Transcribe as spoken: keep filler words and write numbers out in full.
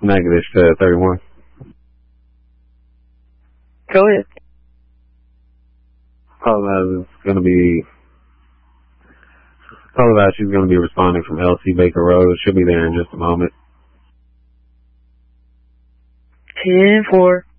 Negative to thirty-one. Go ahead. Otherwise, it's going to be... Otherwise, she's going to be responding from L C Baker Road. She'll be there in just a moment. ten four.